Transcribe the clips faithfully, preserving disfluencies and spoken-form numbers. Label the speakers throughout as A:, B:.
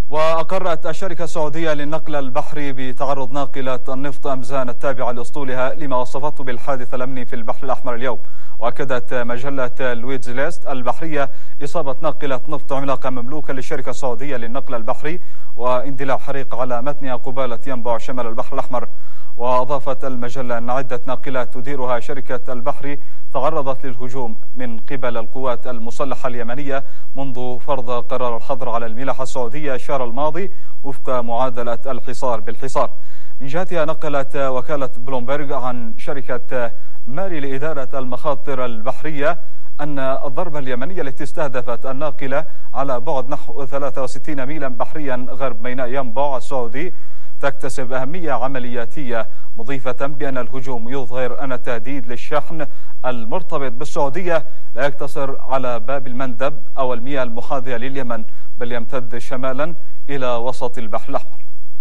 A: وأقرت الشركة السعودية للنقل البحري بتعرض ناقلة النفط أمزان التابعة لأسطولها لما وصفته بالحادث الأمني في البحر الأحمر اليوم. وأكدت مجلة لويدز ليست البحرية إصابة ناقلة نفط عملاقة مملوكة للشركة السعودية للنقل البحري واندلاع حريق على متنها قبالة ينبع شمال البحر الأحمر. وأضافت المجلة أن عدة ناقلات تديرها شركة البحري تعرضت للهجوم من قبل القوات المسلحة اليمنية منذ فرض قرار الحظر على الملاحة السعودية الشهر الماضي وفق معادلة الحصار بالحصار. من جهتها نقلت وكالة بلومبرج عن شركة ماري لإدارة المخاطر البحرية أن الضربة اليمنية التي استهدفت الناقلة على بعد نحو ثلاثة وستين ميلا بحريا غرب ميناء ينبع السعودي تكتسب أهمية عملياتية، مضيفة بأن الهجوم يظهر أن التهديد للشحن المرتبط بالسعودية لا يقتصر على باب المندب أو المياه المحاذية لليمن، بل يمتد شمالا إلى وسط البحر الأحمر.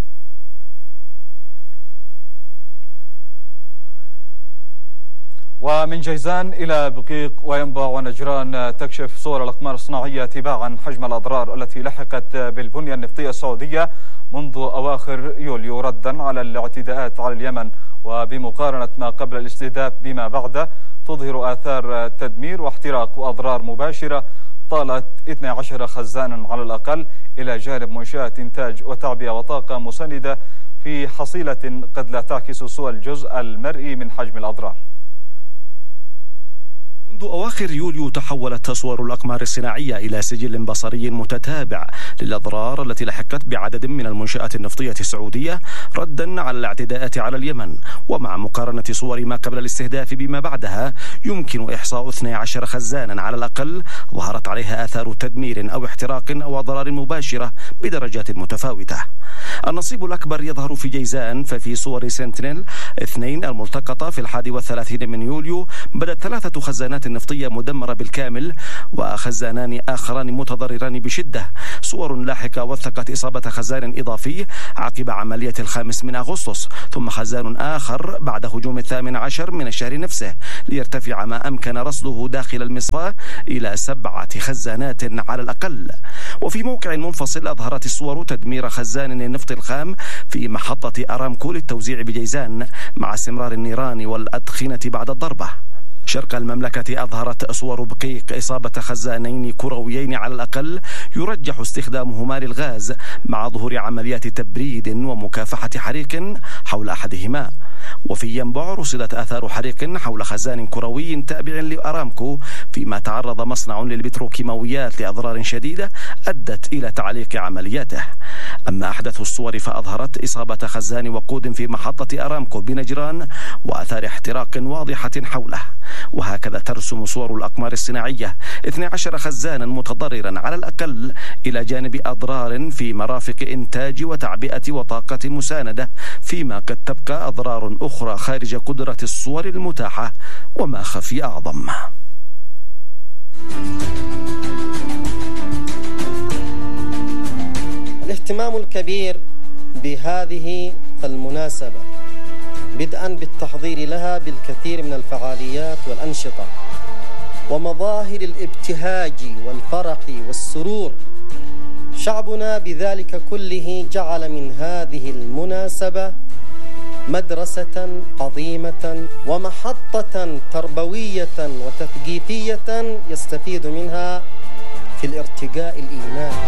A: ومن جيزان إلى بقيق وينبع ونجران تكشف صور الأقمار الصناعية تباعا حجم الأضرار التي لحقت بالبنية النفطية السعودية منذ أواخر يوليو ردا على الاعتداءات على اليمن، وبمقارنة ما قبل الاستهداف بما بعده تظهر آثار تدمير واحتراق وأضرار مباشرة طالت اثني عشر خزانا على الأقل، إلى جانب منشآت إنتاج وتعبئة وطاقة مساندة في حصيلة قد لا تعكس سوى الجزء المرئي من حجم الأضرار.
B: منذ أواخر يوليو تحولت صور الأقمار الصناعية إلى سجل بصري متتابع للأضرار التي لحقت بعدد من المنشآت النفطية السعودية ردا على الاعتداءات على اليمن. ومع مقارنة صور ما قبل الاستهداف بما بعدها يمكن إحصاء اثني عشر خزانا على الأقل ظهرت عليها آثار تدمير أو احتراق أو أضرار مباشرة بدرجات متفاوتة. النصيب الأكبر يظهر في جيزان، ففي صور سنتينيل اثنين الملتقطة في الحادي والثلاثين من يوليو بدت ثلاثة خزانات نفطية مدمرة بالكامل وخزانان آخران متضرران بشدة. صور لاحقة وثقت إصابة خزان إضافي عقب عملية الخامس من أغسطس، ثم خزان آخر بعد هجوم الثامن عشر من الشهر نفسه، ليرتفع ما أمكن رصده داخل المصفاة إلى سبعة خزانات على الأقل. وفي موقع منفصل أظهرت الصور تدمير خزان النفط الخام في محطة أرامكو للتوزيع بجيزان مع استمرار النيران والأدخنة بعد الضربة. شرق المملكة أظهرت صور بقيق إصابة خزانين كرويين على الأقل يرجح استخدامهما للغاز، مع ظهور عمليات تبريد ومكافحة حريق حول أحدهما. وفي ينبع رصدت آثار حريق حول خزان كروي تابع لأرامكو، فيما تعرض مصنع للبتروكيماويات لأضرار شديدة أدت إلى تعليق عملياته. أما أحدث الصور فأظهرت إصابة خزان وقود في محطة أرامكو بنجران وآثار احتراق واضحة حوله. وهكذا ترسم صور الأقمار الصناعية اثني عشر خزانا متضررا على الأقل، إلى جانب أضرار في مرافق إنتاج وتعبئة وطاقة مساندة، فيما قد تبقى أضرار أخرى خارج قدرة الصور المتاحة وما خفي أعظم.
C: الاهتمام الكبير بهذه المناسبة بدءا بالتحضير لها بالكثير من الفعاليات والأنشطة ومظاهر الابتهاج والفرح والسرور، شعبنا بذلك كله جعل من هذه المناسبة مدرسة عظيمة ومحطة تربوية وتثقيفية يستفيد منها في الارتقاء الإيماني.